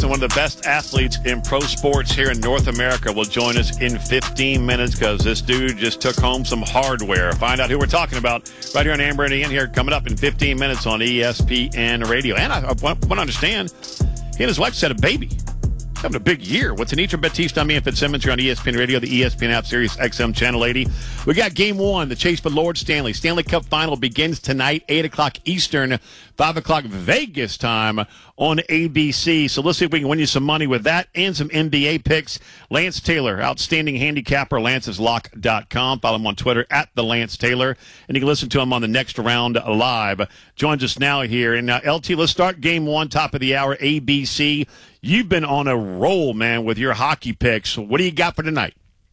and one of the best athletes in pro sports here in North America will join us in 15 minutes because this dude just took home some hardware. Find out who we're talking about right here on Amber and Ian here coming up in 15 minutes on ESPN Radio. And I want to understand, he and his wife just had a baby. Having a big year. What's Anitra Batista, me and Fitzsimmons here on ESPN Radio, the ESPN app, Sirius XM Channel 80. We got Game 1, the chase for Lord Stanley. Stanley Cup Final begins tonight, 8 o'clock Eastern, 5 o'clock Vegas time on ABC. So let's see if we can win you some money with that and some NBA picks. Lance Taylor, outstanding handicapper, lanceslock.com. Follow him on Twitter, @TheLanceTaylor. And you can listen to him on the Next Round Live. Joins us now here. And LT, let's start Game 1, top of the hour, ABC. You've been on a roll, man, with your hockey picks. What do you got for tonight?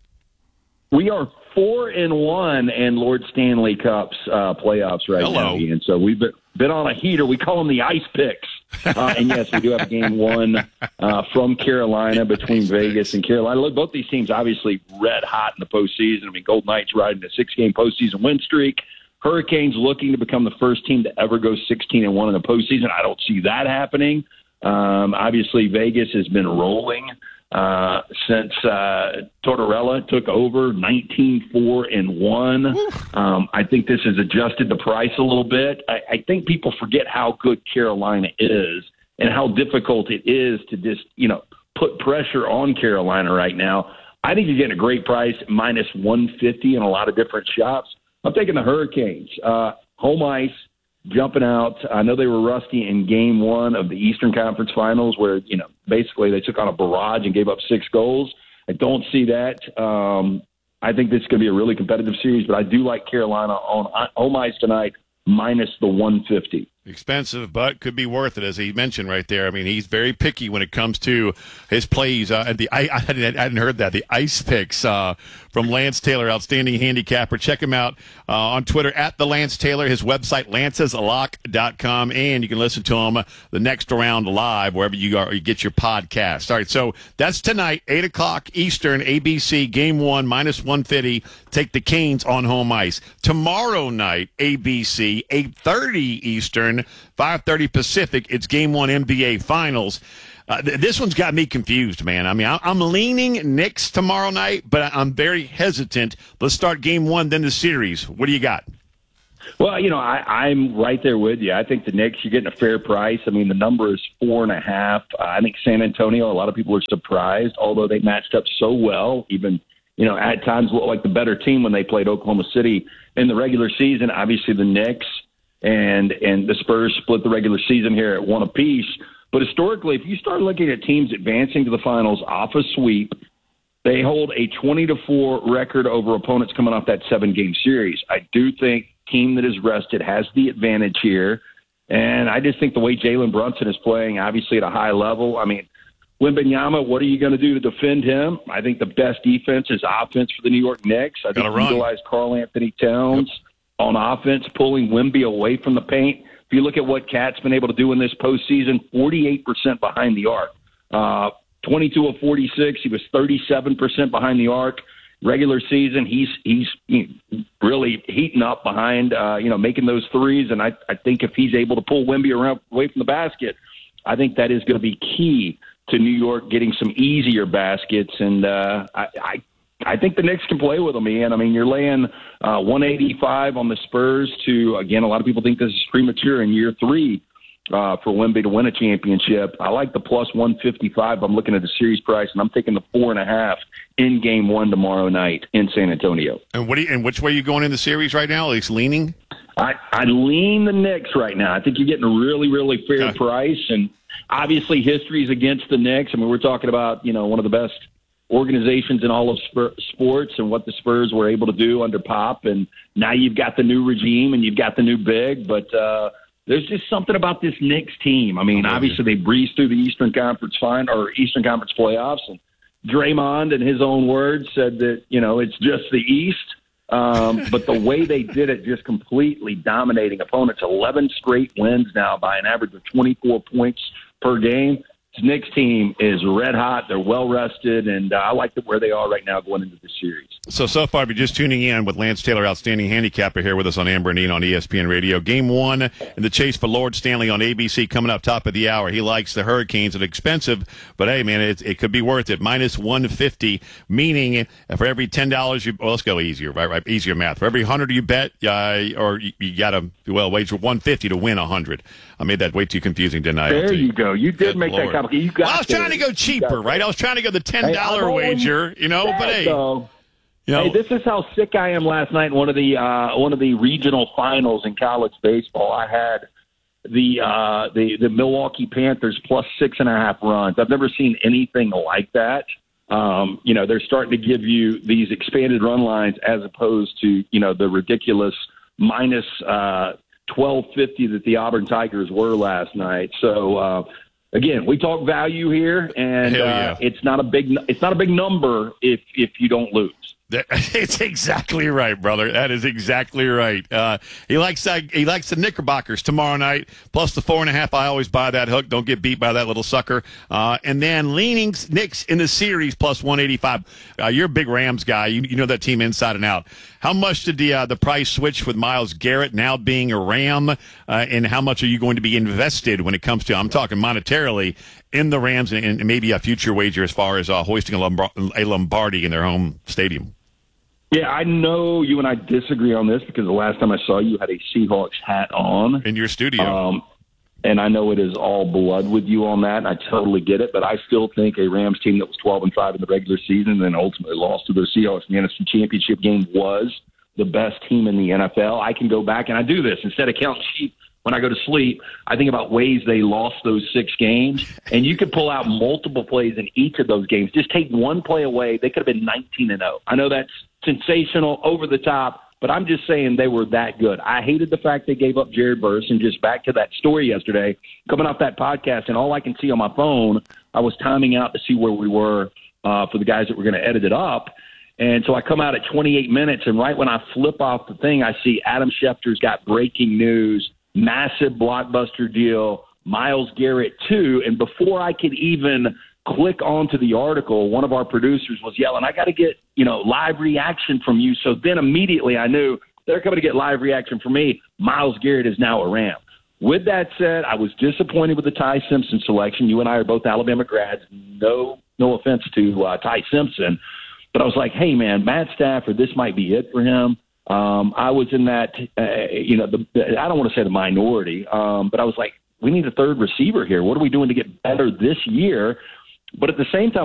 We are 4-1 in Lord Stanley Cup's playoffs right now, Ian. So we've been on a heater. We call them the ice picks. And, yes, we do have Game 1 from Carolina between Vegas and Carolina. Look, both these teams obviously red hot in the postseason. I mean, Golden Knights riding a 6-game postseason win streak. Hurricanes looking to become the first team to ever go 16-1 in the postseason. I don't see that happening. Obviously, Vegas has been rolling since Tortorella took over, 19-4-1. I think this has adjusted the price a little bit. I think people forget how good Carolina is and how difficult it is to just, put pressure on Carolina right now. I think you're getting a great price, minus 150 in a lot of different shops. I'm taking the Hurricanes. Home ice. Jumping out. I know they were rusty in Game 1 of the Eastern Conference Finals where, basically they took on a barrage and gave up 6 goals. I don't see that. I think this is going to be a really competitive series, but I do like Carolina on home ice tonight, minus the 150. Expensive, but could be worth it, as he mentioned right there. I mean, he's very picky when it comes to his plays. I hadn't heard that. The ice picks from Lance Taylor, outstanding handicapper. Check him out on Twitter, @TheLanceTaylor. His website, lanceslock.com. And you can listen to him the Next Round Live, wherever you are, you get your podcast. All right, so that's tonight, 8 o'clock Eastern, ABC, Game 1, minus 150. Take the Canes on home ice. Tomorrow night, ABC, 8:30 Eastern, 5:30 Pacific. It's Game 1 NBA Finals. This one's got me confused, man. I mean, I'm leaning Knicks tomorrow night, but I'm very hesitant. Let's start Game 1, then the series. What do you got? Well, I'm right there with you. I think the Knicks, you're getting a fair price. I mean, the number is 4.5. I think San Antonio, a lot of people are surprised, although they matched up so well, even at times looked like the better team when they played Oklahoma City in the regular season. Obviously, the Knicks and the Spurs split the regular season here at 1 apiece. But historically, if you start looking at teams advancing to the finals off a sweep, they hold a 20-4 record over opponents coming off that 7-game series. I do think team that is rested has the advantage here. And I just think the way Jalen Brunson is playing, obviously at a high level, I mean, Wembanyama, what are you going to do to defend him? I think the best defense is offense for the New York Knicks. I think utilize Karl Anthony Towns on offense, pulling Wemby away from the paint. If you look at what Cat's been able to do in this postseason, 48% behind the arc. 22 of 46. He was 37% behind the arc. Regular season, he's really heating up behind, making those threes. And I think if he's able to pull Wemby away from the basket, I think that is going to be key to New York getting some easier baskets. And I think the Knicks can play with them, Ian. I mean, you're laying 185 on the Spurs to, again, a lot of people think this is premature in year 3 for Wemby to win a championship. I like the plus 155. I'm looking at the series price, and I'm taking the 4.5 in Game 1 tomorrow night in San Antonio. And which way are you going in the series right now? At least leaning? I lean the Knicks right now. I think you're getting a really, really fair price. And obviously history is against the Knicks. I mean, we're talking about, one of the best organizations in all of sports and what the Spurs were able to do under Pop. And now you've got the new regime and you've got the new big. But there's just something about this Knicks team. I mean, obviously they breezed through the Eastern Conference Eastern Conference playoffs. And Draymond, in his own words, said that, it's just the East. But the way they did it, just completely dominating opponents, 11 straight wins now by an average of 24 points per game. Knicks team is red hot. They're well rested, and I like where they are right now going into the series. So far, if you're just tuning in with Lance Taylor, outstanding handicapper here with us on Amber and Ian on ESPN Radio. Game 1 in the chase for Lord Stanley on ABC coming up top of the hour. He likes the Hurricanes. It's expensive, but hey, man, it could be worth it. Minus 150, meaning for every $10 let's go easier, right? Easier math. For every 100 you bet, or you got to, wager 150 to win 100. I made that way too confusing, didn't I? There you go. You did make that complicated. I was trying to go cheaper, right? I was trying to go the $10 wager, but hey. Hey, this is how sick I am last night in one of the regional finals in college baseball. I had the Milwaukee Panthers plus 6.5 runs. I've never seen anything like that. They're starting to give you these expanded run lines as opposed to, the ridiculous minus 1250 that the Auburn Tigers were last night. So, again, we talk value here, and it's not a big number if you don't lose. It's exactly right, brother. That is exactly right. He likes the Knickerbockers tomorrow night, plus the 4.5. I always buy that hook. Don't get beat by that little sucker. And then leaning Knicks in the series, plus 185. You're a big Rams guy. You know that team inside and out. How much did the price switch with Myles Garrett now being a Ram, and how much are you going to be invested when it comes to, I'm talking monetarily, in the Rams and maybe a future wager as far as hoisting a Lombardi in their home stadium? Yeah, I know you and I disagree on this because the last time I saw you had a Seahawks hat on. In your studio. And I know it is all blood with you on that, and I totally get it, but I still think a Rams team that was 12-5 in the regular season and then ultimately lost to the Seahawks in the NFC Championship game was the best team in the NFL. I can go back, and I do this. Instead of counting sheep when I go to sleep, I think about ways they lost those 6 games, and you could pull out multiple plays in each of those games. Just take one play away. They could have been 19-0. I know that's sensational, over the top, but I'm just saying they were that good. I hated the fact they gave up Jared Verse, and just back to that story yesterday, coming off that podcast, and all I can see on my phone, I was timing out to see where we were for the guys that were going to edit it up. And so I come out at 28 minutes, and right when I flip off the thing, I see Adam Schefter's got breaking news, massive blockbuster deal, Myles Garrett too. And before I could even click onto the article, one of our producers was yelling, I got to get, live reaction from you. So then immediately I knew they're coming to get live reaction from me. Myles Garrett is now a Ram. With that said, I was disappointed with the Ty Simpson selection. You and I are both Alabama grads. No offense to Ty Simpson. But I was like, hey, man, Matt Stafford, this might be it for him. I was in that, I don't want to say the minority, but I was like, we need a third receiver here. What are we doing to get better this year? But at the same time,